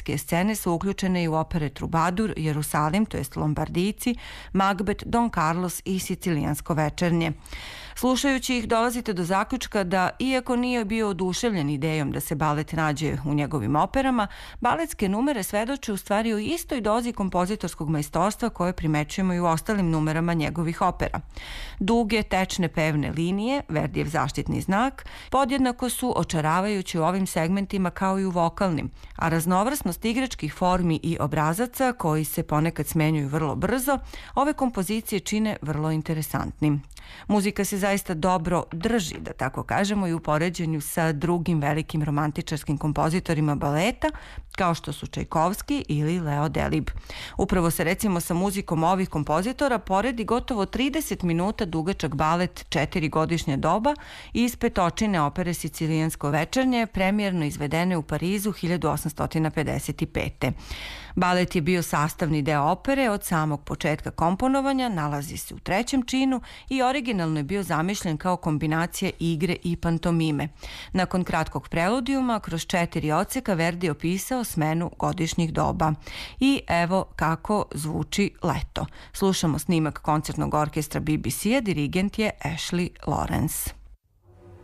baletske scene su uključene i u opere Trubadur, Jerusalim, to jest Lombardijci, Magbet, Don Carlos i Sicilijansko večernje. Slušajući ih dolazite do zaključka da, iako nije bio oduševljen idejom da se balet nađe u njegovim operama, baletske numere svedoče u stvari o istoj dozi kompozitorskog majstorstva koje primećujemo i u ostalim numerama njegovih opera. Duge, tečne pevne linije, Verdijev zaštitni znak, podjednako su očaravajući u ovim segmentima kao i u vokalnim, a raznovrsnost igračkih formi i obrazaca, koji se ponekad smenjuju vrlo brzo, ove kompozicije čine vrlo interesantnim. Muzika se zaista dobro drži, da tako kažemo, i u poređenju sa drugim velikim romantičarskim kompozitorima baleta, kao što su Čajkovski ili Leo Delibes. Upravo se recimo sa muzikom ovih kompozitora poredi gotovo 30 minuta dugačak balet 4 godišnje doba iz petočine opere Sicilijansko večernje, premijerno izvedene u Parizu 1855. Balet je bio sastavni deo opere od samog početka komponovanja, nalazi se u trećem činu i originalno je bio zamišljen kao kombinacija igre i pantomime. Nakon kratkog preludijuma, kroz 4 odseka Verdi je opisao smenu godišnjih doba. I evo kako zvuči Leto. Slušamo snimak koncertnog orkestra BBC-a, dirigent je Ashley Lawrence.